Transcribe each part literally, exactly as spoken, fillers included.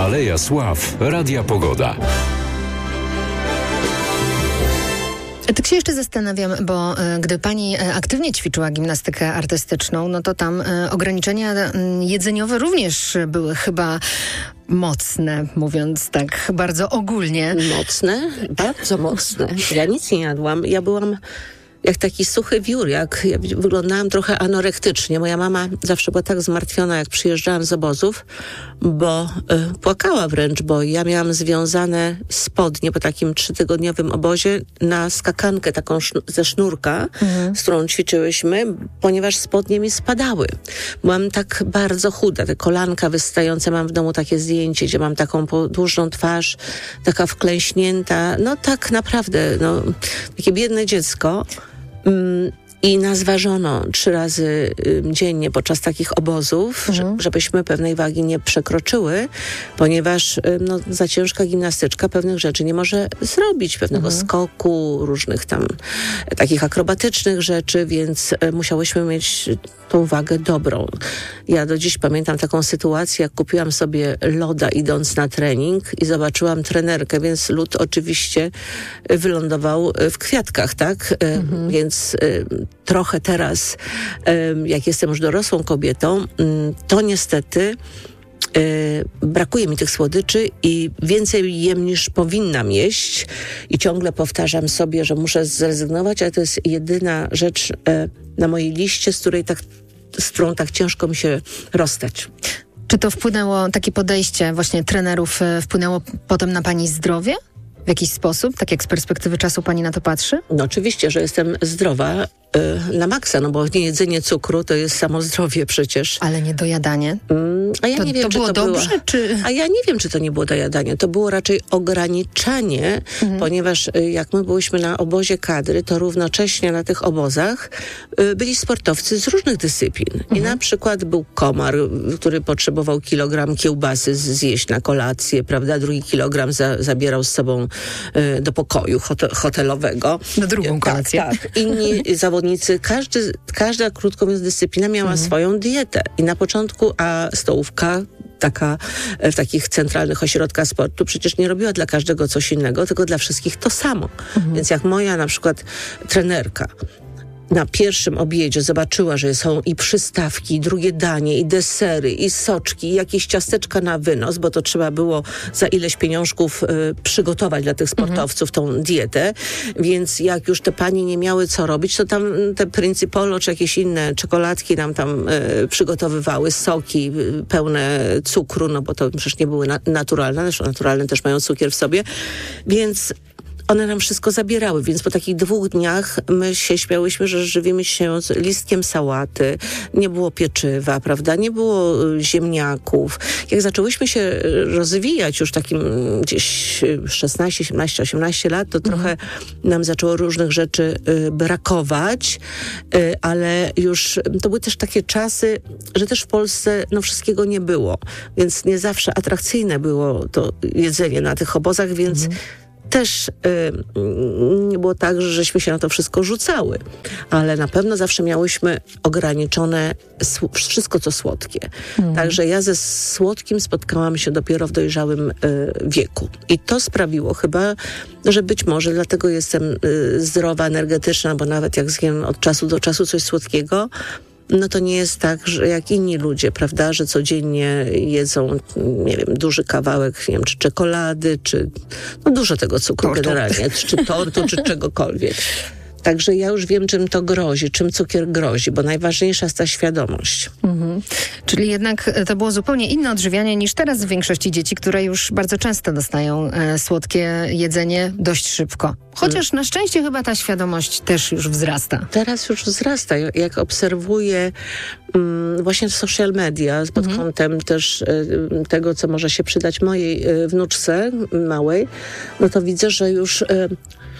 Aleja Sław, Radia Pogoda. Tak się jeszcze zastanawiam, bo e, gdy pani e, aktywnie ćwiczyła gimnastykę artystyczną, no to tam e, ograniczenia e, jedzeniowe również były chyba mocne, mówiąc tak bardzo ogólnie. Mocne? Bardzo mocne. Ja nic nie jadłam. Ja byłam jak taki suchy wiór, jak ja wyglądałam trochę anorektycznie. Moja mama zawsze była tak zmartwiona, jak przyjeżdżałam z obozów, bo y, płakała wręcz, bo ja miałam związane spodnie po takim trzytygodniowym obozie na skakankę taką szn- ze sznurka, mhm. z którą ćwiczyłyśmy, ponieważ spodnie mi spadały. Byłam tak bardzo chuda, te kolanka wystające, mam w domu takie zdjęcie, gdzie mam taką podłużną twarz, taka wklęśnięta, no tak naprawdę, no takie biedne dziecko. I nas ważono trzy razy dziennie podczas takich obozów, mhm. żebyśmy pewnej wagi nie przekroczyły, ponieważ no, za ciężka gimnastyczka pewnych rzeczy nie może zrobić, pewnego mhm. skoku, różnych tam takich akrobatycznych rzeczy, więc musiałyśmy mieć tą wagę dobrą. Ja do dziś pamiętam taką sytuację, jak kupiłam sobie loda idąc na trening i zobaczyłam trenerkę, więc lód oczywiście wylądował w kwiatkach, tak? Mhm. Więc trochę teraz, jak jestem już dorosłą kobietą, to niestety brakuje mi tych słodyczy i więcej jem niż powinnam jeść i ciągle powtarzam sobie, że muszę zrezygnować, ale to jest jedyna rzecz na mojej liście, z której tak, z którą tak ciężko mi się rozstać. Czy to wpłynęło, takie podejście właśnie trenerów wpłynęło potem na pani zdrowie? W jakiś sposób? Tak jak z perspektywy czasu pani na to patrzy? No oczywiście, że jestem zdrowa y, na maksa, no bo nie jedzenie cukru to jest samo zdrowie przecież. Ale nie dojadanie? Mm, a ja to, nie wiem, to czy było to dobrze, było, czy... A ja nie wiem, czy to nie było dojadanie. To było raczej ograniczanie, mhm. ponieważ y, jak my byliśmy na obozie kadry, to równocześnie na tych obozach y, byli sportowcy z różnych dyscyplin. Mhm. I na przykład był komar, który potrzebował kilogram kiełbasy zjeść na kolację, prawda? Drugi kilogram za, zabierał z sobą y, do pokoju hote- hotelowego. Na drugą kolację. Tak, tak. Inni zawodnicy, każdy, każda, krótko mówiąc, dyscyplina miała mhm. swoją dietę. I na początku, a stołówka taka w takich centralnych ośrodkach sportu przecież nie robiła dla każdego coś innego, tylko dla wszystkich to samo. Mhm. Więc jak moja na przykład trenerka na pierwszym obiedzie zobaczyła, że są i przystawki, i drugie danie, i desery, i soczki, i jakieś ciasteczka na wynos, bo to trzeba było za ileś pieniążków y, przygotować dla tych sportowców mhm. tą dietę, więc jak już te panie nie miały co robić, to tam te Principolo, czy jakieś inne czekoladki nam tam y, przygotowywały, soki y, pełne cukru, no bo to przecież nie były na- naturalne, zresztą naturalne też mają cukier w sobie, więc one nam wszystko zabierały, więc po takich dwóch dniach my się śmiałyśmy, że żywimy się z listkiem sałaty, nie było pieczywa, prawda, nie było ziemniaków. Jak zaczęłyśmy się rozwijać już takim gdzieś szesnaście, siedemnaście, osiemnaście lat, to mhm. trochę nam zaczęło różnych rzeczy y, brakować, y, ale już to były też takie czasy, że też w Polsce no wszystkiego nie było, więc nie zawsze atrakcyjne było to jedzenie na tych obozach, więc mhm. też y, nie było tak, że żeśmy się na to wszystko rzucały, ale na pewno zawsze miałyśmy ograniczone sł- wszystko, co słodkie. Mm. Także ja ze słodkim spotkałam się dopiero w dojrzałym y, wieku. I to sprawiło chyba, że być może dlatego jestem y, zdrowa, energetyczna, bo nawet jak zjem od czasu do czasu coś słodkiego, no to nie jest tak, że jak inni ludzie, prawda, że codziennie jedzą, nie wiem, duży kawałek, nie wiem, czy czekolady, czy no dużo tego cukru tortu. Generalnie, czy tortu, czy czegokolwiek. Także ja już wiem, czym to grozi, czym cukier grozi, bo najważniejsza jest ta świadomość. Mhm. Czyli jednak to było zupełnie inne odżywianie niż teraz w większości dzieci, które już bardzo często dostają e, słodkie jedzenie dość szybko. Chociaż hmm. na szczęście chyba ta świadomość też już wzrasta. Teraz już wzrasta. Jak obserwuję um, właśnie social media pod mhm. kątem też y, tego, co może się przydać mojej y, wnuczce małej, no to widzę, że już... Y,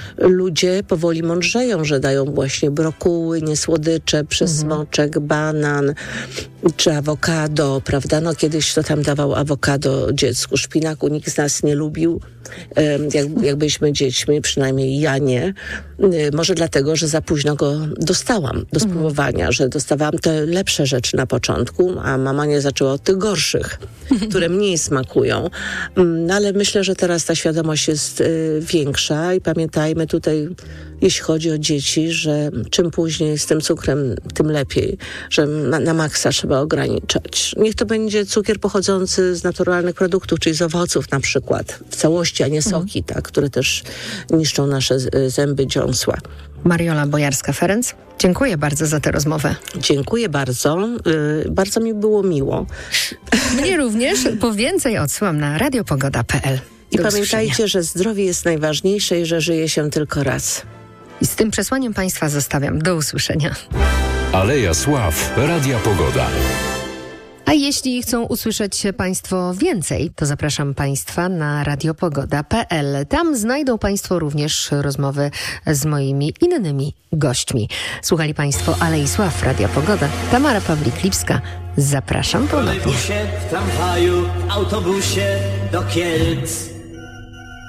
ludzie powoli mądrzeją, że dają właśnie brokuły, niesłodycze, przysmoczek, mhm. banan czy awokado, prawda? No kiedyś to tam dawał awokado dziecku. Szpinaku nikt z nas nie lubił, jak, jak byliśmy dziećmi, przynajmniej ja nie. Może dlatego, że za późno go dostałam do spróbowania, mhm. że dostawałam te lepsze rzeczy na początku, a mama nie zaczęła od tych gorszych, które mniej smakują. No ale myślę, że teraz ta świadomość jest y, większa i pamiętajmy tutaj, jeśli chodzi o dzieci, że czym później z tym cukrem, tym lepiej, że na, na maksa trzeba ograniczać. Niech to będzie cukier pochodzący z naturalnych produktów, czyli z owoców na przykład, w całości, a nie soki, mhm. tak, które też niszczą nasze zęby, dziąsła. Mariola Bojarska-Ferenc, dziękuję bardzo za tę rozmowę. Dziękuję bardzo. Yy, bardzo mi było miło. Mnie również. Po więcej odsyłam na radiopogoda kropka p l. I pamiętajcie, że zdrowie jest najważniejsze i że żyje się tylko raz. I z tym przesłaniem Państwa zostawiam. Do usłyszenia. Aleja Sław, Radia Pogoda. A jeśli chcą usłyszeć Państwo więcej, to zapraszam Państwa na radiopogoda kropka p l. Tam znajdą Państwo również rozmowy z moimi innymi gośćmi. Słuchali Państwo Alei Sław, Radia Pogoda. Tamara Pawlik-Lipska. Zapraszam ponownie. W trolejbusie, w tramwaju, w autobusie do Kielc.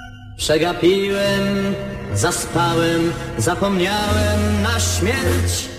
Przegapiłem, zaspałem, zapomniałem na śmierć.